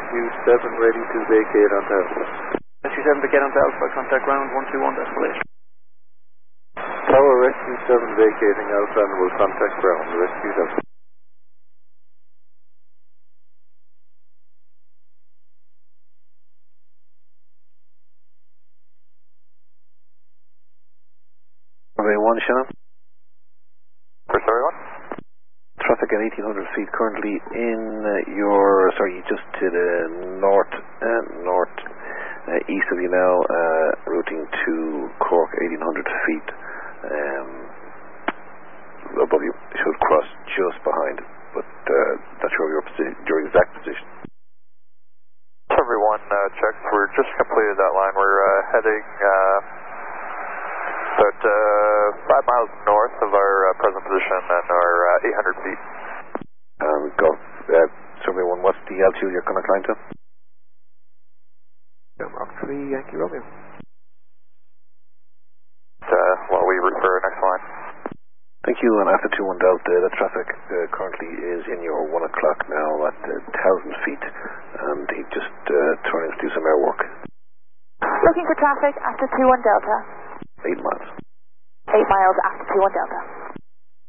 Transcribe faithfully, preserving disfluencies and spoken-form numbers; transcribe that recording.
Rescue seven ready to vacate onto Alpha. Rescue seven vacate onto Alpha, contact ground one two one escalation. Tower Rescue seven vacating Alpha and will contact ground. Rescue seven. Survey one, Shannon. For Survey one? Traffic at eighteen hundred feet currently in uh, your, sorry, just to the north, uh, north, uh, east of you now, uh, routing to Cork, eighteen hundred feet um, above you. Should cross just behind, but uh, not sure your position, your exact position. Survey one uh, checks. We're just completed that line. We're uh, heading uh, about uh, five miles north of our uh, present position and our uh, eight hundred feet. Um, go, uh, Survey one, what's the altitude you're going to climb to? Mark three, Yankee Romeo. Uh, while we refer next line. Thank you, and after two one Delta, the traffic uh, currently is in your one o'clock now at uh, one thousand feet, and he just uh, turning to do some air work. Looking for traffic after two one Delta. Eight miles. Eight miles after two one Delta.